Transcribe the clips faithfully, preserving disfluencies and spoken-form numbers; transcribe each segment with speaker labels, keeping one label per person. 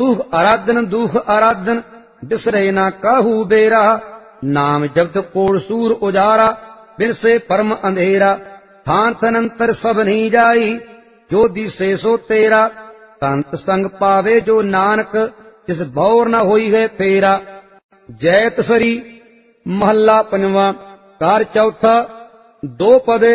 Speaker 1: सूख आराधन दुख आराधन बिसरे ना काहू बेरा। नाम जगत कोड़ सूर उजारा बिन से परम अंधेरा। थान थनंतर सब नहीं जाई जो दिसे सो तेरा। संत संग पावे जो नानक तिस बौर न होई है फेरा। जैत सरी महला पंजवा। कार चौथा दो पदे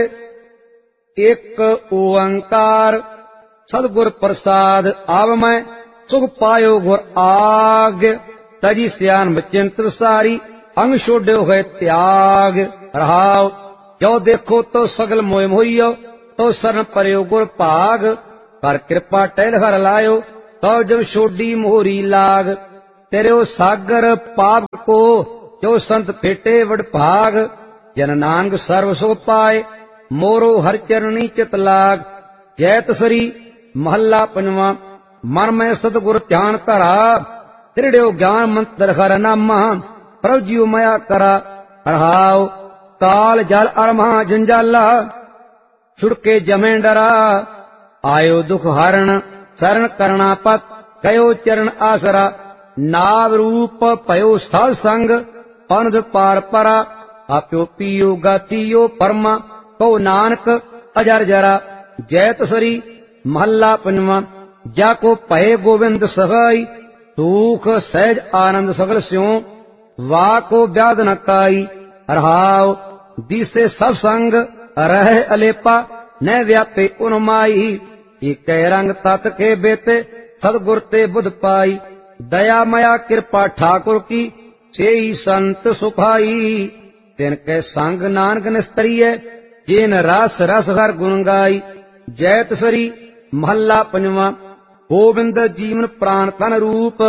Speaker 1: एक ओंकार। सदगुर प्रसाद आव मैं सुख पायो गुर आग। तजी सियान बचिंत सारी अंग छोड्यो है त्याग। रहाव जो देखो तो सगल मोह मोहियो तो शरण परयो गुर भाग। कर कृपा टहल हर लायो तो जब छोडी मोहरी लाग। तेरे सागर पाप को जो संत फेटे वड भाग। जन नानक सर्व सो पाए मोरो हर चरणी चित लाग। जैत सरी महला पंजवा। मन में सतगुर ध्यान धरा त्रिड़ियो ज्ञान मंत्र हर नामा। प्रभु जीव मया करा रहाव काल जल अरमा जंजाला छुड़के जमे डरा। आयो दुख हरण शरण करना पत कयो चरण आसरा। नाव रूप पयो साध संग पनद पार परा। आप्यो पियो गातियो परमा कहो नानक अजर जरा। जैत सरी महला पंजवा। जाको पहे गोविंद सहाई सुख सहज आनंद सगल स्यों। वाह को व्याध न काई रहाव दिसे सब संग रहे अलेपा न व्यापे उन्माई। एक रंग तत के बेते सदगुर ते बुध पाई। दया मया कृपा ठाकुर की से ही संत सुखाई। तिनके संग नानक निस्तरिय जिन रस रस हर गुण गाई। जैत सरी महला पंजवा। गोविंद जीवन प्राण तन रूप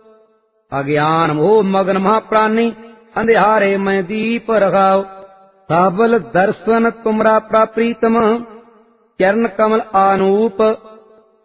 Speaker 1: अज्ञान मोह मगन महाप्राणी अंधियारे में दीप रखाओ। सबल दर्शन तुमरा प्राप्रीतम चरण कमल आनूप।